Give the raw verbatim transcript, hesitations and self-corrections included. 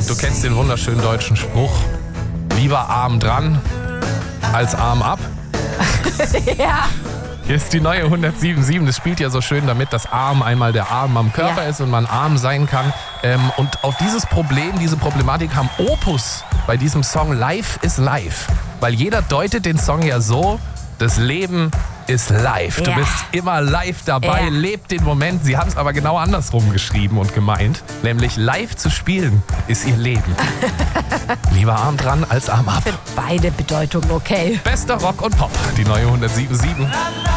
du kennst den wunderschönen deutschen Spruch, lieber Arm dran als Arm ab. Ja. Hier ist die neue hundertsieben Komma sieben. Das spielt ja so schön damit, dass Arm einmal der Arm am Körper Ja. ist und man arm sein kann. Ähm, und auf dieses Problem, diese Problematik haben Opus bei diesem Song Life is Life. Weil jeder deutet den Song ja so, das Leben ist live. Du Ja. bist immer live dabei, Ja. lebt den Moment. Sie haben es aber genau andersrum geschrieben und gemeint. Nämlich live zu spielen ist ihr Leben. Lieber Arm dran als Arm ab. Beide Bedeutungen okay. Bester Rock und Pop, die neue hundertsieben Komma sieben.